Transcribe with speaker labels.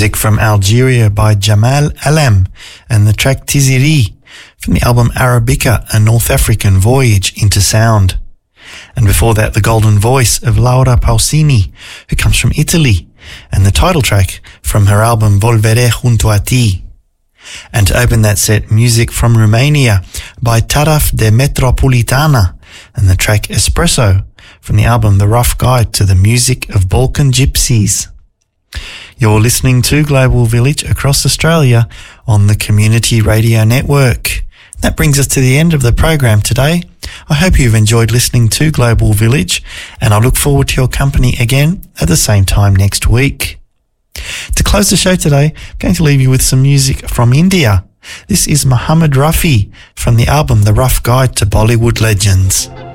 Speaker 1: Music from Algeria by Jamal Alam and the track Tiziri from the album Arabica, A North African Voyage into Sound. And before that, the golden voice of Laura Pausini, who comes from Italy, and the title track from her album Volveré junto a ti. And to open that set, music from Romania by Taraf de Metropolitana and the track Espresso from the album The Rough Guide to the Music of Balkan Gypsies. You're listening to Global Village across Australia on the Community Radio Network. That brings us to the end of the program today. I hope you've enjoyed listening to Global Village, and I look forward to your company again at the same time next week. To close the show today, I'm going to leave you with some music from India. This is Muhammad Rafi from the album The Rough Guide to Bollywood Legends.